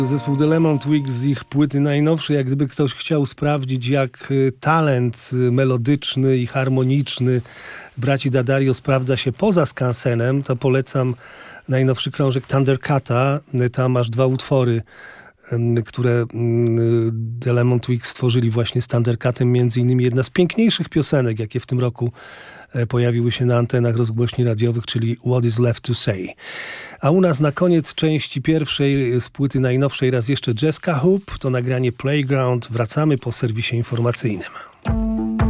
Zespół The Lemon Twigs z ich płyty najnowszej, jak gdyby ktoś chciał sprawdzić, jak talent melodyczny i harmoniczny braci D'Addario sprawdza się poza skansenem, to polecam najnowszy krążek Thundercata. Tam aż 2 utwory, które The Lemon Twigs stworzyli właśnie z Thundercatem, między innymi jedna z piękniejszych piosenek, jakie w tym roku pojawiły się na antenach rozgłośni radiowych, czyli What is Left to Say. A u nas na koniec części pierwszej z płyty najnowszej raz jeszcze Jessica Hoop, to nagranie Playground. Wracamy po serwisie informacyjnym.